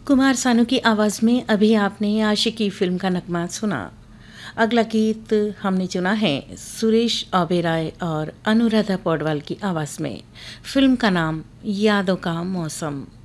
कुमार सानू की आवाज़ में अभी आपने आशिकी फिल्म का नगमा सुना। अगला गीत हमने चुना है सुरेश ओबेरॉय और अनुराधा पौडवाल की आवाज़ में। फिल्म का नाम यादों का मौसम।